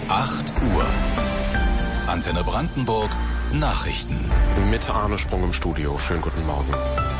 8 Uhr. Antenne Brandenburg Nachrichten. Mit Arne Sprung im Studio. Schönen guten Morgen.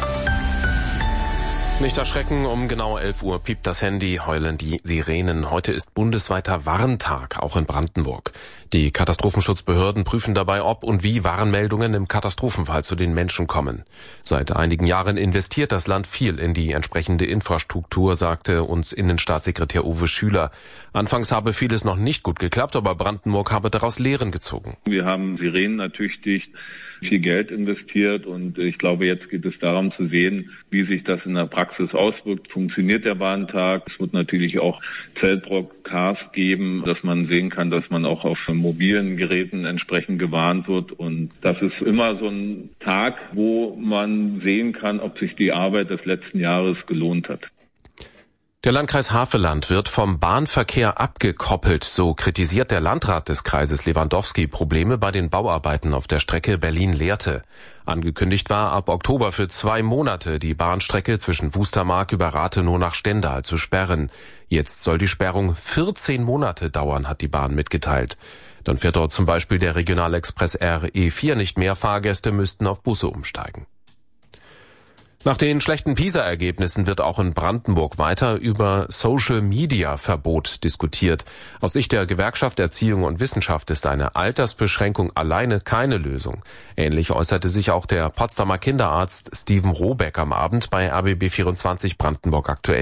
Nicht erschrecken, um genau 11 Uhr piept das Handy, heulen die Sirenen. Heute ist bundesweiter Warntag, auch in Brandenburg. Die Katastrophenschutzbehörden prüfen dabei, ob und wie Warnmeldungen im Katastrophenfall zu den Menschen kommen. Seit einigen Jahren investiert das Land viel in die entsprechende Infrastruktur, sagte uns Innenstaatssekretär Uwe Schüler. Anfangs habe vieles noch nicht gut geklappt, aber Brandenburg habe daraus Lehren gezogen. Wir haben Sirenen ertüchtigt, viel Geld investiert und ich glaube, jetzt geht es darum zu sehen, wie sich das in der Praxis auswirkt. Funktioniert der Warntag? Es wird natürlich auch Zeltbroadcasts geben, dass man sehen kann, dass man auch auf mobilen Geräten entsprechend gewarnt wird. Und das ist immer so ein Tag, wo man sehen kann, ob sich die Arbeit des letzten Jahres gelohnt hat. Der Landkreis Havelland wird vom Bahnverkehr abgekoppelt, so kritisiert der Landrat des Kreises Lewandowski Probleme bei den Bauarbeiten auf der Strecke Berlin-Lehrte. Angekündigt war, ab Oktober für 2 Monate die Bahnstrecke zwischen Wustermark über Rathenow nach Stendal zu sperren. Jetzt soll die Sperrung 14 Monate dauern, hat die Bahn mitgeteilt. Dann fährt dort zum Beispiel der Regionalexpress RE4 nicht mehr, Fahrgäste müssten auf Busse umsteigen. Nach den schlechten PISA-Ergebnissen wird auch in Brandenburg weiter über Social-Media-Verbot diskutiert. Aus Sicht der Gewerkschaft Erziehung und Wissenschaft ist eine Altersbeschränkung alleine keine Lösung. Ähnlich äußerte sich auch der Potsdamer Kinderarzt Steven Robeck am Abend bei RBB 24 Brandenburg aktuell.